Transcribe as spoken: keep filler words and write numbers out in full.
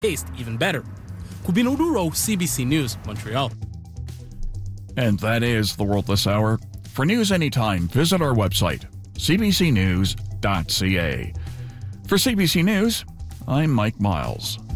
taste even better. Cubino Duro, C B C News, Montreal. And that is the World This Hour. For news anytime, visit our website, c b c news dot c a. For C B C News, I'm Mike Miles.